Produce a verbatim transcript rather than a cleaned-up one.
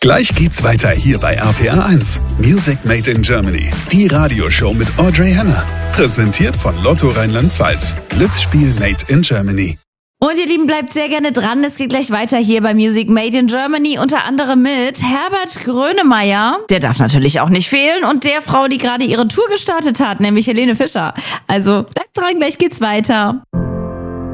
Gleich geht's weiter hier bei R P R eins. Music Made in Germany. Die Radioshow mit Audrey Henner. Präsentiert von Lotto Rheinland-Pfalz. Glücksspiel Made in Germany. Und ihr Lieben, bleibt sehr gerne dran. Es geht gleich weiter hier bei Music Made in Germany. Unter anderem mit Herbert Grönemeyer. Der darf natürlich auch nicht fehlen. Und der Frau, die gerade ihre Tour gestartet hat, nämlich Helene Fischer. Also bleibt dran, gleich geht's weiter.